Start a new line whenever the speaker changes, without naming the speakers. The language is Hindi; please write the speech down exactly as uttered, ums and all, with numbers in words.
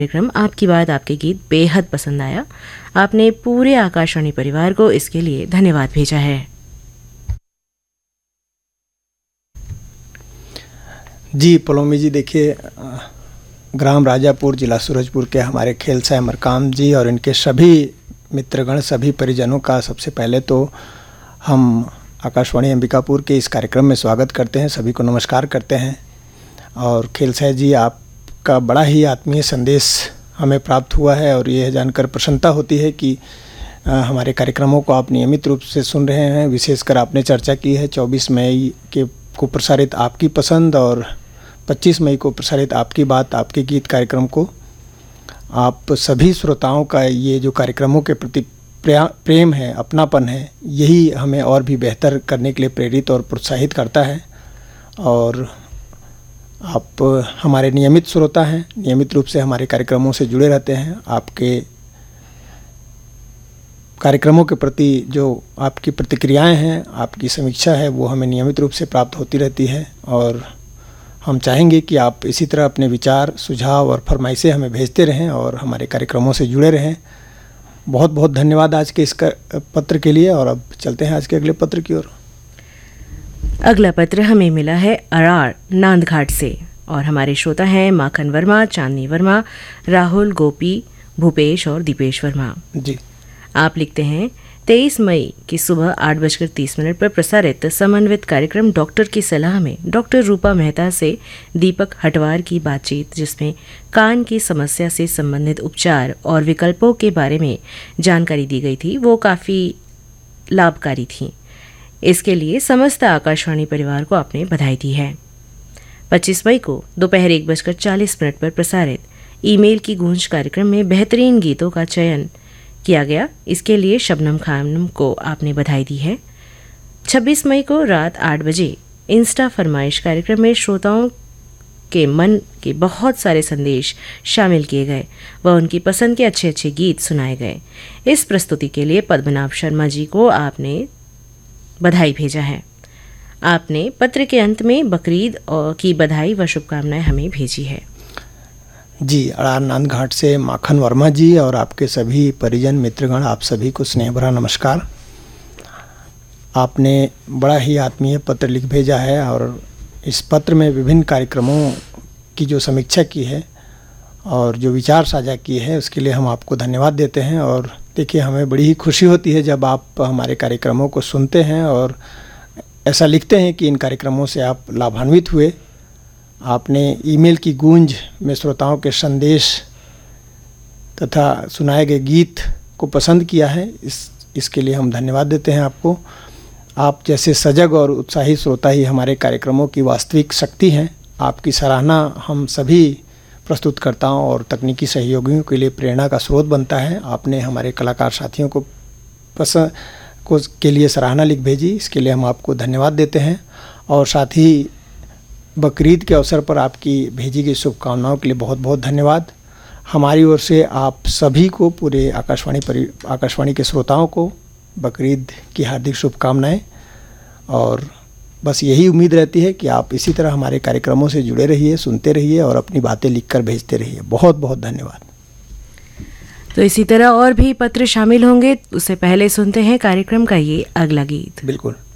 कार्यक्रम आपकी बात आपके गीत बेहद पसंद आया। आपने पूरे आकाशवाणी परिवार को इसके लिए धन्यवाद भेजा है।
जी पलोमी जी, देखिए ग्राम राजापुर जिला सूरजपुर के हमारे खेलसाय मरकाम जी और इनके सभी मित्रगण, सभी परिजनों का सबसे पहले तो हम आकाशवाणी अंबिकापुर के इस कार्यक्रम में स्वागत करते हैं, सभी को नमस्कार करते हैं। और खेलसाय जी, आपका बड़ा ही आत्मीय संदेश हमें प्राप्त हुआ है और ये जानकर प्रसन्नता होती है कि आ, हमारे कार्यक्रमों को आप नियमित रूप से सुन रहे हैं। विशेषकर आपने चर्चा की है चौबीस मई के को प्रसारित आपकी पसंद और पच्चीस मई को प्रसारित आपकी बात आपके गीत कार्यक्रम को। आप सभी श्रोताओं का ये जो कार्यक्रमों के प्रति प्रेम है, अपनापन है, यही हमें और भी बेहतर करने के लिए प्रेरित और प्रोत्साहित करता है। और आप हमारे नियमित श्रोता हैं, नियमित रूप से हमारे कार्यक्रमों से जुड़े रहते हैं। आपके कार्यक्रमों के प्रति जो आपकी प्रतिक्रियाएं हैं, आपकी समीक्षा है, वो हमें नियमित रूप से प्राप्त होती रहती है। और हम चाहेंगे कि आप इसी तरह अपने विचार, सुझाव और फरमाइशें हमें भेजते रहें और हमारे कार्यक्रमों से जुड़े रहें। बहुत बहुत धन्यवाद आज के इस पत्र के लिए। और अब चलते हैं आज के अगले पत्र की ओर।
अगला पत्र हमें मिला है अरार नांदघाट से और हमारे श्रोता हैं माखन वर्मा, चांदनी वर्मा, राहुल, गोपी, भूपेश और दीपेश वर्मा
जी।
आप लिखते हैं, तेईस मई की सुबह आठ बजकर तीस मिनट पर प्रसारित समन्वित कार्यक्रम डॉक्टर की सलाह में डॉक्टर रूपा मेहता से दीपक हटवार की बातचीत, जिसमें कान की समस्या से संबंधित उपचार और विकल्पों के बारे में जानकारी दी गई थी, वो काफ़ी लाभकारी थी। इसके लिए समस्त आकाशवाणी परिवार को आपने बधाई दी है। पच्चीस मई को दोपहर एक बजकर चालीस मिनट पर प्रसारित ईमेल की गूंज कार्यक्रम में बेहतरीन गीतों का चयन किया गया, इसके लिए शबनम खानम को आपने बधाई दी है। छब्बीस मई को रात आठ बजे इंस्टा फरमाइश कार्यक्रम में श्रोताओं के मन के बहुत सारे संदेश शामिल किए गए व उनकी पसंद के अच्छे अच्छे गीत सुनाए गए। इस प्रस्तुति के लिए पद्मनाभ शर्मा जी को आपने बधाई भेजा है। आपने पत्र के अंत में बकरीद की बधाई व शुभकामनाएं हमें भेजी है।
जी, अरार नांदघाट से माखन वर्मा जी और आपके सभी परिजन मित्रगण, आप सभी को स्नेह भरा नमस्कार। आपने बड़ा ही आत्मीय पत्र लिख भेजा है और इस पत्र में विभिन्न कार्यक्रमों की जो समीक्षा की है और जो विचार साझा किए हैं, उसके लिए हम आपको धन्यवाद देते हैं। और देखिए, हमें बड़ी ही खुशी होती है जब आप हमारे कार्यक्रमों को सुनते हैं और ऐसा लिखते हैं कि इन कार्यक्रमों से आप लाभान्वित हुए। आपने ईमेल की गूंज में श्रोताओं के संदेश तथा सुनाए गए गीत को पसंद किया है, इस इसके लिए हम धन्यवाद देते हैं आपको। आप जैसे सजग और उत्साही श्रोता ही हमारे कार्यक्रमों की वास्तविक शक्ति हैं। आपकी सराहना हम सभी प्रस्तुतकर्ताओं और तकनीकी सहयोगियों के लिए प्रेरणा का स्रोत बनता है। आपने हमारे कलाकार साथियों को पसंद को के लिए सराहना लिख भेजी, इसके लिए हम आपको धन्यवाद देते हैं। और साथ ही बकरीद के अवसर पर आपकी भेजी गई शुभकामनाओं के लिए बहुत बहुत धन्यवाद। हमारी ओर से आप सभी को, पूरे आकाशवाणी परि आकाशवाणी के श्रोताओं को बकरीद की हार्दिक शुभकामनाएं। और बस यही उम्मीद रहती है कि आप इसी तरह हमारे कार्यक्रमों से जुड़े रहिए, सुनते रहिए और अपनी बातें लिखकर भेजते रहिए। बहुत बहुत धन्यवाद।
तो इसी तरह और भी पत्र शामिल होंगे, उससे पहले सुनते हैं कार्यक्रम का ये अगला गीत।
बिल्कुल।